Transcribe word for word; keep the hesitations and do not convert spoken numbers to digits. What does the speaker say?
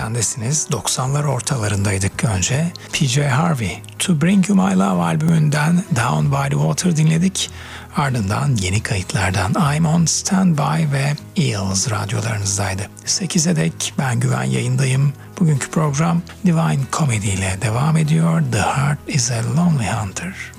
seksendesiniz. doksanlar ortalarındaydık önce. P J Harvey, To Bring You My Love albümünden Down by the Water dinledik. Ardından yeni kayıtlardan I'm on Standby ve Eels radyolarınızdaydı. sekize dek ben Güven yayındayım. Bugünkü program Divine Comedy ile devam ediyor. The Heart is a Lonely Hunter.